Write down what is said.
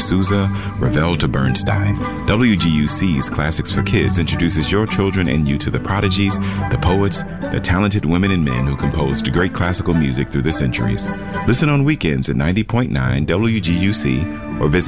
D'Souza, Ravel to Bernstein. WGUC's Classics for Kids introduces your children and you to the prodigies, the poets, the talented women and men who composed great classical music through the centuries. Listen on weekends at 90.9 WGUC or visit